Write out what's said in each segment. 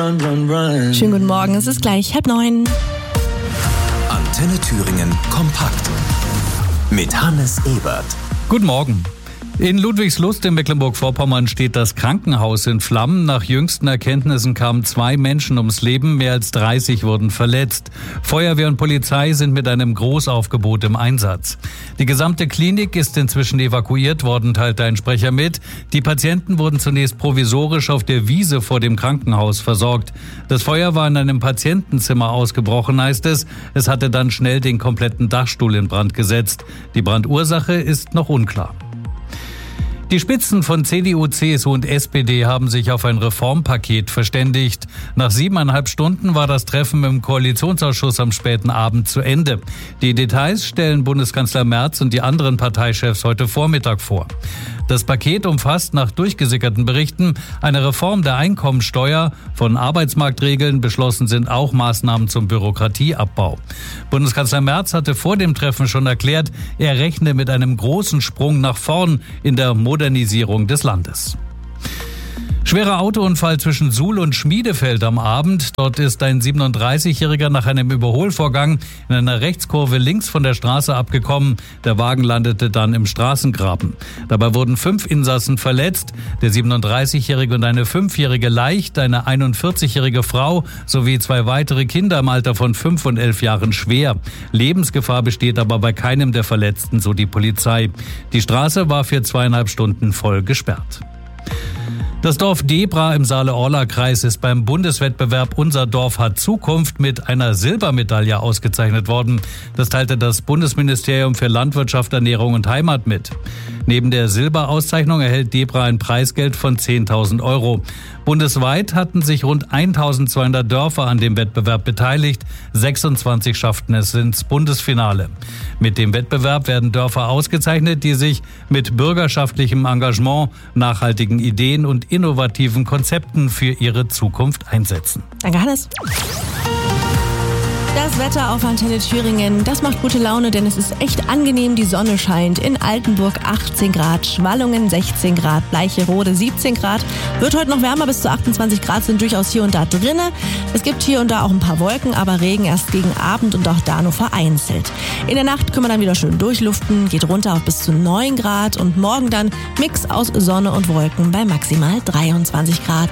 Schönen guten Morgen, es ist gleich 8:30. Antenne Thüringen kompakt mit Hannes Ebert. Guten Morgen. In Ludwigslust in Mecklenburg-Vorpommern steht das Krankenhaus in Flammen. Nach jüngsten Erkenntnissen kamen 2 Menschen ums Leben, mehr als 30 wurden verletzt. Feuerwehr und Polizei sind mit einem Großaufgebot im Einsatz. Die gesamte Klinik ist inzwischen evakuiert worden, teilte ein Sprecher mit. Die Patienten wurden zunächst provisorisch auf der Wiese vor dem Krankenhaus versorgt. Das Feuer war in einem Patientenzimmer ausgebrochen, heißt es. Es hatte dann schnell den kompletten Dachstuhl in Brand gesetzt. Die Brandursache ist noch unklar. Die Spitzen von CDU, CSU und SPD haben sich auf ein Reformpaket verständigt. Nach 7,5 Stunden war das Treffen im Koalitionsausschuss am späten Abend zu Ende. Die Details stellen Bundeskanzler Merz und die anderen Parteichefs heute Vormittag vor. Das Paket umfasst nach durchgesickerten Berichten eine Reform der Einkommensteuer. Von Arbeitsmarktregeln beschlossen sind auch Maßnahmen zum Bürokratieabbau. Bundeskanzler Merz hatte vor dem Treffen schon erklärt, er rechne mit einem großen Sprung nach vorn in der Modernisierung des Landes. Schwerer Autounfall zwischen Suhl und Schmiedefeld am Abend. Dort ist ein 37-Jähriger nach einem Überholvorgang in einer Rechtskurve links von der Straße abgekommen. Der Wagen landete dann im Straßengraben. Dabei wurden 5 Insassen verletzt. Der 37-Jährige und eine 5-Jährige leicht, eine 41-jährige Frau sowie 2 weitere Kinder im Alter von 5 und 11 Jahren schwer. Lebensgefahr besteht aber bei keinem der Verletzten, so die Polizei. Die Straße war für 2,5 Stunden voll gesperrt. Das Dorf Debra im Saale-Orla-Kreis ist beim Bundeswettbewerb Unser Dorf hat Zukunft mit einer Silbermedaille ausgezeichnet worden. Das teilte das Bundesministerium für Landwirtschaft, Ernährung und Heimat mit. Neben der Silberauszeichnung erhält Debra ein Preisgeld von 10.000 Euro. Bundesweit hatten sich rund 1.200 Dörfer an dem Wettbewerb beteiligt. 26 schafften es ins Bundesfinale. Mit dem Wettbewerb werden Dörfer ausgezeichnet, die sich mit bürgerschaftlichem Engagement, nachhaltigen Ideen und innovativen Konzepten für ihre Zukunft einsetzen. Danke, Hannes. Das Wetter auf Antenne Thüringen, das macht gute Laune, denn es ist echt angenehm, die Sonne scheint. In Altenburg 18 Grad, Schwallungen 16 Grad, Bleicherode 17 Grad. Wird heute noch wärmer, bis zu 28 Grad sind durchaus hier und da drinne. Es gibt hier und da auch ein paar Wolken, aber Regen erst gegen Abend und auch da nur vereinzelt. In der Nacht können wir dann wieder schön durchluften, geht runter auf bis zu 9 Grad und morgen dann Mix aus Sonne und Wolken bei maximal 23 Grad.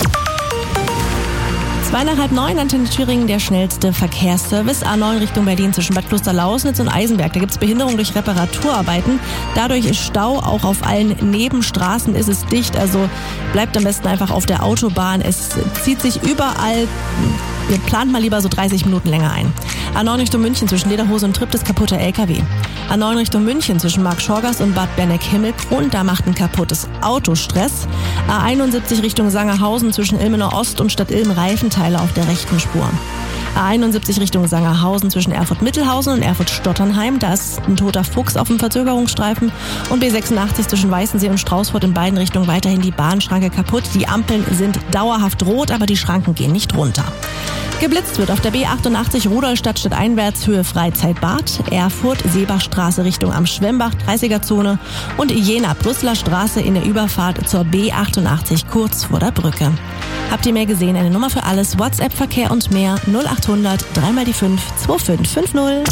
8:30, Antenne Thüringen, der schnellste Verkehrsservice. A9 Richtung Berlin zwischen Bad Klosterlausnitz und Eisenberg. Da gibt es Behinderung durch Reparaturarbeiten. Dadurch ist Stau, auch auf allen Nebenstraßen ist es dicht. Also bleibt am besten einfach auf der Autobahn. Es zieht sich überall. Ihr plant mal lieber so 30 Minuten länger ein. A9 Richtung München zwischen Lederhose und Trip ist kaputter LKW. A9 Richtung München zwischen Marktschorgast und Bad Berneck-Himmelkron, da macht ein kaputtes Auto Stress. A71 Richtung Sangerhausen zwischen Ilmenau Ost und Stadt Ilm Reifenteile auf der rechten Spur. A71 Richtung Sangerhausen zwischen Erfurt-Mittelhausen und Erfurt-Stotternheim. Da ist ein toter Fuchs auf dem Verzögerungsstreifen. Und B86 zwischen Weißensee und Straußfurt in beiden Richtungen weiterhin die Bahnschranke kaputt. Die Ampeln sind dauerhaft rot, aber die Schranken gehen nicht runter. Geblitzt wird auf der B88 Rudolstadt stadteinwärts Höhe Freizeitbad, Erfurt, Seebachstraße Richtung am Schwemmbach, 30er-Zone und Jena-Brüsseler Straße in der Überfahrt zur B88 kurz vor der Brücke. Habt ihr mehr gesehen? Eine Nummer für alles, WhatsApp-Verkehr und mehr 0800 3x5 2550.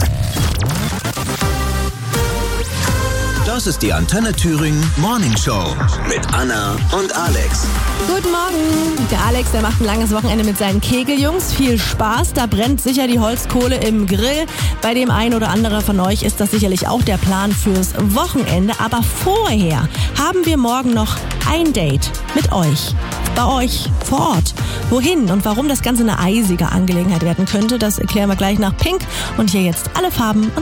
Das ist die Antenne Thüringen Morning Show mit Anna und Alex. Guten Morgen. Der Alex, der macht ein langes Wochenende mit seinen Kegeljungs. Viel Spaß, da brennt sicher die Holzkohle im Grill. Bei dem einen oder anderen von euch ist das sicherlich auch der Plan fürs Wochenende. Aber vorher haben wir morgen noch ein Date mit euch. Bei euch vor Ort. Wohin und warum das Ganze eine eisige Angelegenheit werden könnte, das erklären wir gleich nach Pink. Und hier jetzt alle Farben und